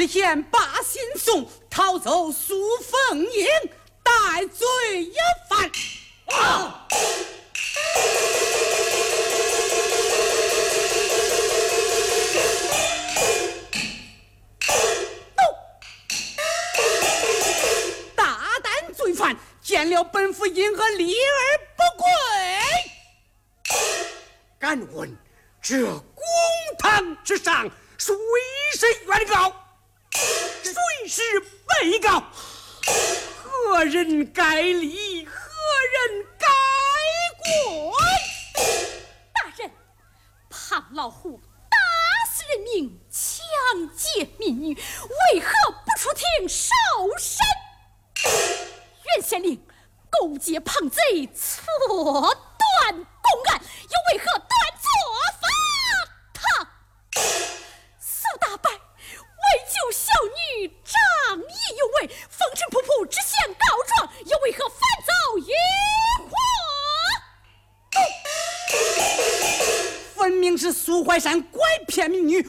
此言把信送，逃走苏凤英，戴罪一犯。大胆罪犯，见了本府因何立而不跪？ 敢问这公堂之上，谁是原告？谁是被告？何人该理？何人该管？ 大人，胖老虎打死人命，抢劫民女，为何不出庭受审？袁县令勾结庞贼，错断公案，又为何断错法堂？苏大伯为救小女，仗义有为，风尘仆仆只想告状，又为何反遭冤祸？ 分明是苏怀山拐骗民女，